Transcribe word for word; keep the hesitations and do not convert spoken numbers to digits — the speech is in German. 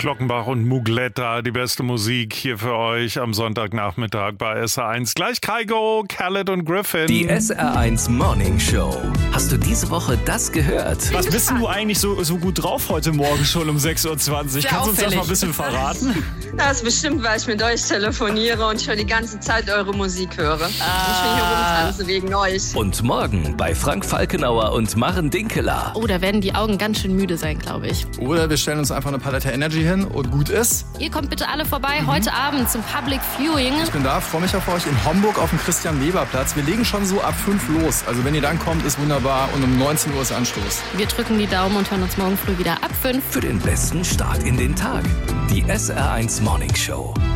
Glockenbach und Mugletta, die beste Musik hier für euch am Sonntagnachmittag bei S R eins. Gleich Kygo, Khaled und Griffin. Die S R eins Morning Show. Hast du diese Woche das gehört? Was bist denn du eigentlich so, so gut drauf heute Morgen schon um sechs Uhr zwanzig? Kannst du uns das mal ein bisschen verraten? Das ist bestimmt, weil ich mit euch telefoniere und schon die ganze Zeit eure Musik höre. Ah. Ich bin hier rumtanzen wegen euch. Und morgen bei Frank Falkenauer und Maren Dinkeler. Oh, da werden die Augen ganz schön müde sein, glaube ich. Oder wir stellen uns einfach eine Palette Energy hin und gut ist. Ihr kommt bitte alle vorbei mhm. heute Abend zum Public Viewing. Ich bin da, freue mich auf euch in Homburg auf dem Christian-Weber-Platz. Wir legen schon so ab fünf los. Also wenn ihr dann kommt, ist wunderbar. Und um neunzehn Uhr ist Anstoß. Wir drücken die Daumen und hören uns morgen früh wieder ab fünf. Für den besten Start in den Tag. Die S R eins Morning Show.